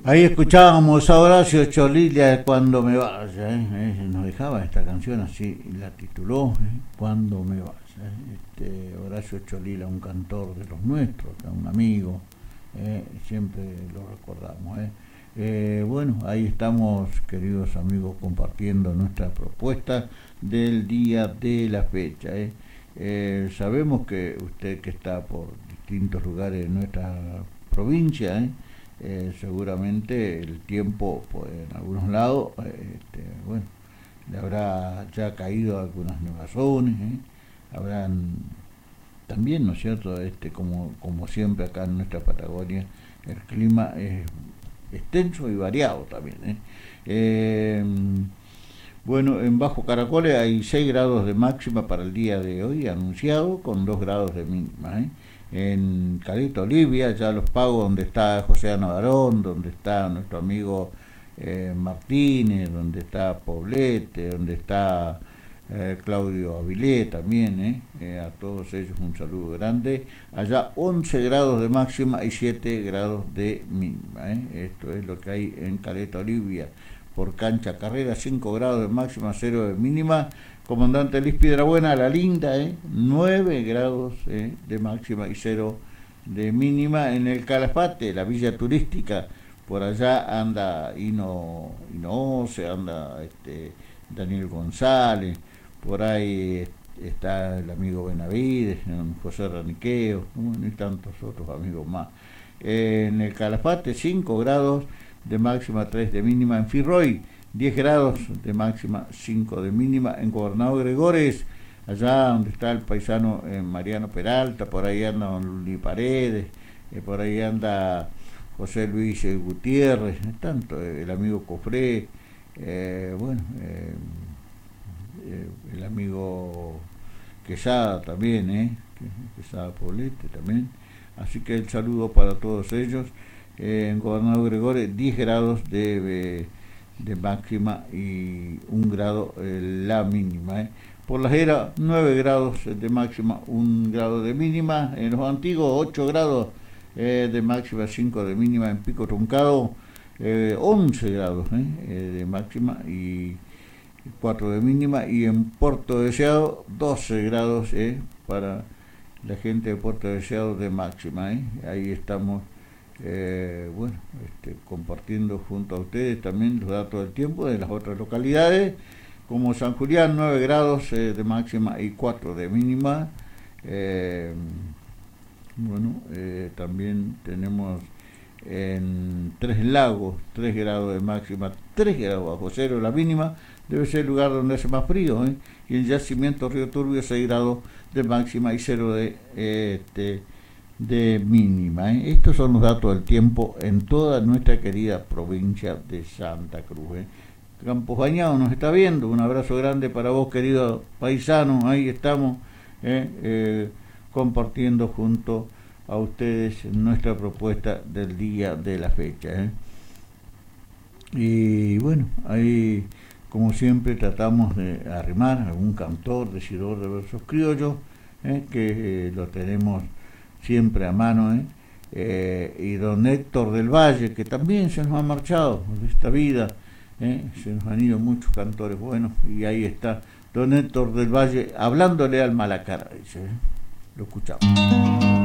Ahí escuchábamos a Horacio Cholila, Cuando me vaya, nos dejaba esta canción así, la tituló, Cuando me vaya. Horacio Cholila, un cantor de los nuestros, un amigo, siempre lo recordamos. Bueno, ahí estamos, queridos amigos, compartiendo nuestra propuesta del día de la fecha. Sabemos que usted que está por distintos lugares de nuestra provincia, seguramente el tiempo pues, en algunos lados bueno, le habrá ya caído algunas nevazones, habrán también, ¿no es cierto? Como siempre acá en nuestra Patagonia el clima es extenso y variado también. Bueno, en Bajo Caracoles hay 6 grados de máxima para el día de hoy anunciado, con 2 grados de mínima. En Caleta Olivia, ya Los Pagos, donde está José Navarón, donde está nuestro amigo Martínez, donde está Poblete, donde está Claudio Avilé también, a todos ellos un saludo grande. Allá 11 grados de máxima y 7 grados de mínima. Esto es lo que hay en Caleta Olivia. Por Cancha Carrera, 5 grados de máxima, 0 de mínima. Comandante Luis Piedrabuena, La Linda, 9 grados de máxima y 0 de mínima. En el Calafate, la villa turística, por allá anda Hino se anda Daniel González, por ahí está el amigo Benavides, José Raniqueo, y tantos otros amigos más. En el Calafate, 5 grados de máxima, 3 de mínima. En Firroy, 10 grados de máxima, 5 de mínima. En Gobernador Gregores, allá donde está el paisano Mariano Peralta, por ahí anda don Luli Paredes, por ahí anda José Luis Gutiérrez, tanto el amigo Cofré, bueno, el amigo Quesada también, Quesada Poblete también. Así que el saludo para todos ellos. En Gobernador Gregores, 10 grados de máxima y 1 grado la mínima. Por Las Heras, 9 grados de máxima, 1 grado de mínima. En Los Antiguos, 8 grados de máxima, 5 de mínima. En Pico Truncado, 11 grados de máxima y 4 de mínima. Y en Puerto Deseado, 12 grados para la gente de Puerto Deseado de máxima. Ahí estamos. Bueno, compartiendo junto a ustedes también los datos del tiempo de las otras localidades, como San Julián, 9 grados de máxima y 4 de mínima. Bueno, también tenemos en Tres Lagos, 3 grados de máxima, 3 grados bajo cero la mínima, debe ser el lugar donde hace más frío, y el Yacimiento Río Turbio, 6 grados de máxima y 0 de mínima. Estos son los datos del tiempo en toda nuestra querida provincia de Santa Cruz. Campos Bañados nos está viendo, un abrazo grande para vos, querido paisano. Ahí estamos compartiendo junto a ustedes nuestra propuesta del día de la fecha. Y bueno, ahí como siempre tratamos de arrimar a algún cantor, decidor de versos criollos, que lo tenemos siempre a mano, y don Héctor del Valle, que también se nos ha marchado de esta vida, se nos han ido muchos cantores buenos, y ahí está don Héctor del Valle hablándole al Malacara, dice, lo escuchamos.